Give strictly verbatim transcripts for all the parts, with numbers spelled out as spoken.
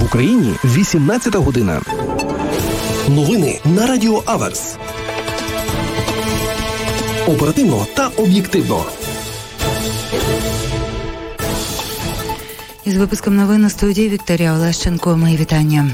Україні вісімнадцята година. Новини на Радіо Аверс. Оперативно та об'єктивно. Із випуском новин у студії Вікторія Олещенко. Мої вітання.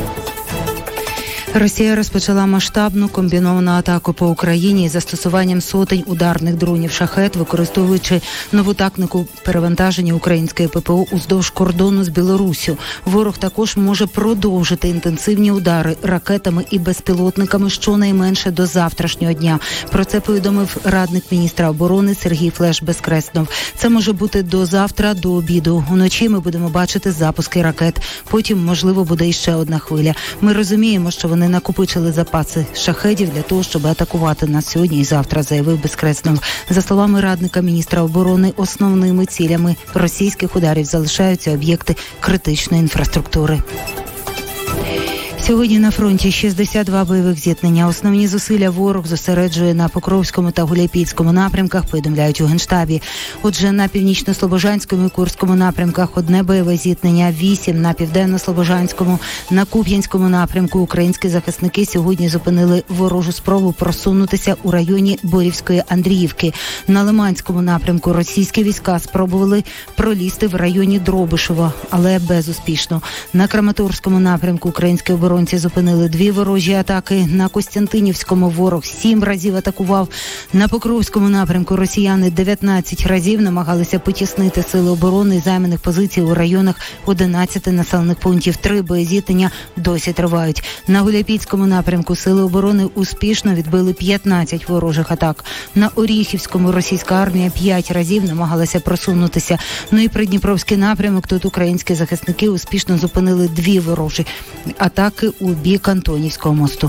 Росія розпочала масштабну комбіновану атаку по Україні із застосуванням сотень ударних дронів «Шахет», використовуючи нову тактику перевантаження української ППО уздовж кордону з Білоруссю. Ворог також може продовжити інтенсивні удари ракетами і безпілотниками щонайменше до завтрашнього дня. Про це повідомив радник міністра оборони Сергій Флеш-Безкреснов. Це може бути до завтра, до обіду. Уночі ми будемо бачити запуски ракет. Потім, можливо, буде іще одна хвиля. Ми розуміємо, що вони накопичили запаси шахедів для того, щоб атакувати нас сьогодні і завтра, заявив Безкреснов. За словами радника міністра оборони, основними цілями російських ударів залишаються об'єкти критичної інфраструктури. Сьогодні на фронті шістдесят два бойових зіткнення. Основні зусилля ворог зосереджує на Покровському та Гуляйпільському напрямках, повідомляють у Генштабі. Отже, на Північно-Слобожанському і Курському напрямках одне бойове зіткнення, вісім на Південно-Слобожанському, на Куп'янському напрямку українські захисники сьогодні зупинили ворожу спробу просунутися у районі Борівської Андріївки. На Лиманському напрямку російські війська спробували пролізти в районі Дробишева, але безуспішно. На Краматорському напрямку українські оборонці зупинили дві ворожі атаки. На Костянтинівському ворог сім разів атакував. На Покровському напрямку росіяни дев'ятнадцять разів намагалися потіснити сили оборони займаних позицій у районах одинадцяти населених пунктів. Три боєзіткнення досі тривають. На Гуляйпільському напрямку сили оборони успішно відбили п'ятнадцять ворожих атак. На Оріхівському російська армія п'ять разів намагалася просунутися. Ну і Придніпровський напрямок, тут українські захисники успішно зупинили дві ворожі атаки у бік Антонівського мосту.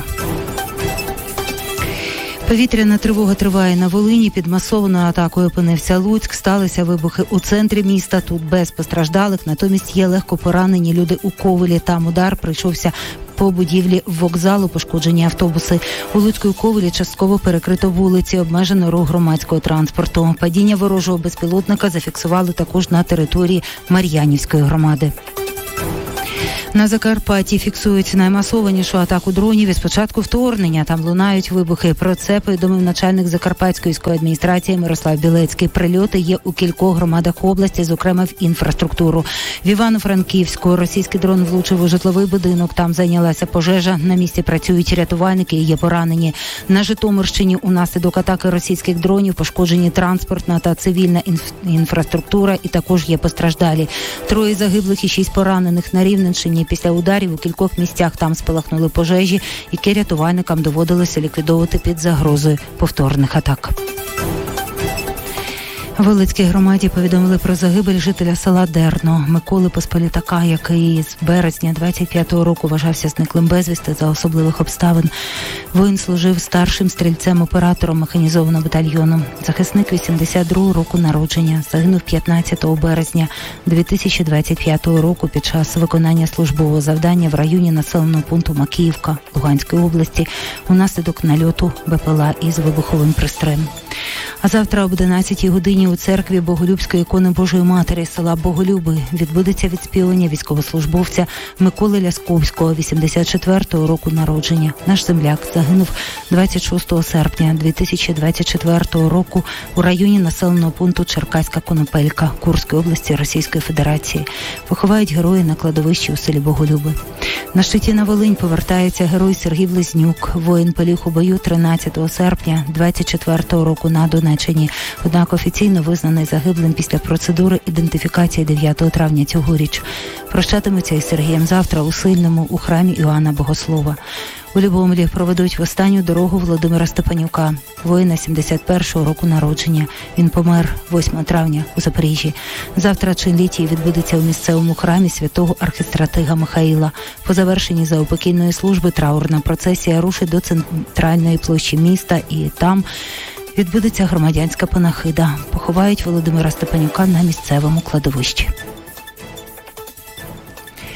Повітряна тривога триває на Волині. Під масованою атакою опинився Луцьк. Сталися вибухи у центрі міста. Тут без постраждалих. Натомість є легко поранені люди у Ковелі. Там удар прийшовся по будівлі вокзалу, пошкоджені автобуси. У Луцьку і Ковелі частково перекрито вулиці, обмежено рух громадського транспорту. Падіння ворожого безпілотника зафіксували також на території Мар'янівської громади. На Закарпатті фіксують наймасованішу атаку дронів із початку вторгнення. Там лунають вибухи. Про це повідомив начальник Закарпатської військової адміністрації Мирослав Білецький. Прильоти є у кількох громадах області, зокрема в інфраструктуру. В Івано-Франківську російський дрон влучив у житловий будинок. Там зайнялася пожежа. На місці працюють рятувальники і є поранені. На Житомирщині унаслідок атаки російських дронів пошкоджені транспортна та цивільна інф- інфраструктура і також є постраждалі. Троє загиблих і шість поранених. На Рівненщині після ударів у кількох місцях там спалахнули пожежі, які рятувальникам доводилося ліквідовувати під загрозою повторних атак. В Волицькій громаді повідомили про загибель жителя села Дерно Миколи Посполітака, який з березня двадцять п'ятого року вважався зниклим безвісти за особливих обставин. Воїн служив старшим стрільцем-оператором механізованого батальйону. Захисник вісімдесят другого року народження. Загинув п'ятнадцятого березня дві тисячі двадцять п'ятого року під час виконання службового завдання в районі населеного пункту Макіївка Луганської області унаслідок нальоту БПЛА із вибуховим пристроєм. А завтра об одинадцятій годині у церкві Боголюбської ікони Божої Матері села Боголюби відбудеться відспівання військовослужбовця Миколи Лясковського, вісімдесят четвертого року народження. Наш земляк загинув двадцять шостого серпня дві тисячі двадцять четвертого року у районі населеного пункту Черкаська Конопелька Курської області Російської Федерації. Поховають герої на кладовищі у селі Боголюби. На щиті на Волинь повертається герой Сергій Близнюк. Воїн поліг у бою тринадцятого серпня двадцять четвертого року на Донеччині. Однак офіційно визнаний загиблим після процедури ідентифікації дев'ятого травня цьогоріч. Прощатимуться із Сергієм завтра у Сильному у храмі Іоанна Богослова. У Любомлі проведуть в останню дорогу Володимира Степанюка, воїна сімдесят першого року народження. Він помер восьмого травня у Запоріжжі. Завтра чин літії відбудеться у місцевому храмі святого архистратига Михаїла. По завершенні заупокійної служби траурна процесія рушить до центральної площі міста і там відбудеться громадянська панахида. Поховають Володимира Степанюка на місцевому кладовищі. У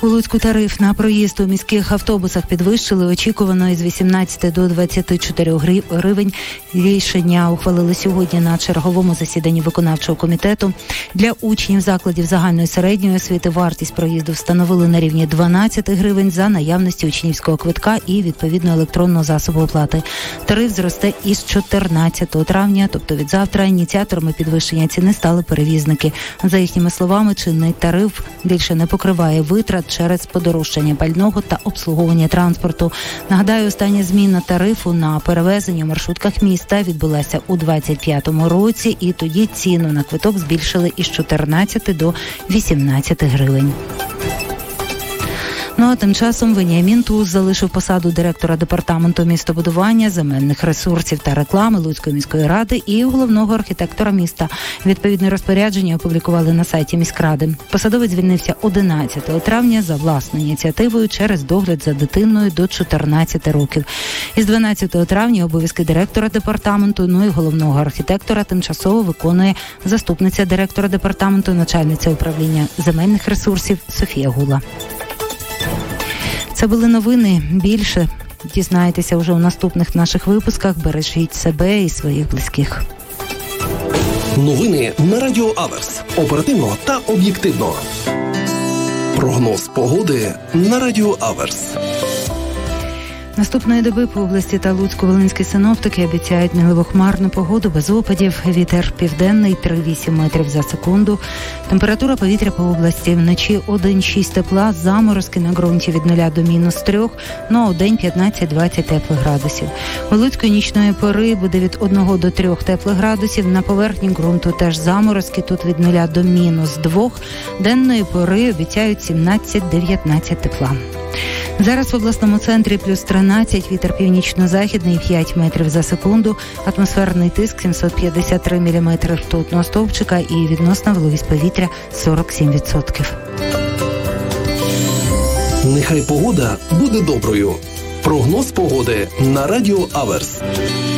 У Луцьку тариф на проїзд у міських автобусах підвищили очікувано із вісімнадцяти до двадцяти чотирьох гривень. Рішення ухвалили сьогодні на черговому засіданні виконавчого комітету. Для учнів закладів загальної середньої освіти вартість проїзду встановили на рівні дванадцять гривень за наявності учнівського квитка і відповідно електронного засобу оплати. Тариф зросте із чотирнадцятого травня, тобто від завтра. Ініціаторами підвищення ціни стали перевізники. За їхніми словами, чинний тариф більше не покриває витрат через подорожчання пального та обслуговування транспорту. Нагадаю, остання зміна тарифу на перевезення в маршрутках міста відбулася у двадцять п'ятому році, і тоді ціну на квиток збільшили із чотирнадцяти до вісімнадцяти гривень. Ну а тим часом Веніамін Туз залишив посаду директора департаменту містобудування, земельних ресурсів та реклами Луцької міської ради і головного архітектора міста. Відповідне розпорядження опублікували на сайті міськради. Посадовець звільнився одинадцятого травня за власною ініціативою через догляд за дитиною до чотирнадцяти років. Із дванадцятого травня обов'язки директора департаменту, ну і головного архітектора тимчасово виконує заступниця директора департаменту, начальниця управління земельних ресурсів Софія Гула. Це були новини. Більше дізнаєтеся вже у наступних наших випусках. Бережіть себе і своїх близьких. Новини на Радіо Аверс. Оперативно та об'єктивно. Прогноз погоди на Радіо Аверс. Наступної доби по області та Луцьку-Волинські синоптики обіцяють мінливо-хмарну погоду без опадів. Вітер південний три-вісім метрів за секунду. Температура повітря по області вночі один-шість тепла, заморозки на ґрунті від нуля до мінус трьох, ну а у день п'ятнадцять-двадцять теплих градусів. У Луцьку нічної пори буде від одного до трьох теплих градусів. На поверхні ґрунту теж заморозки, тут від нуля до мінус двох. Денної пори обіцяють сімнадцять-дев'ятнадцять тепла. Зараз в обласному центрі плюс тринадцять, вітер північно-західний п'ять метрів за секунду, атмосферний тиск сімсот п'ятдесят три міліметри ртутного стовпчика і відносна вологість повітря сорок сім відсотків. Нехай погода буде доброю. Прогноз погоди на Радіо Аверс.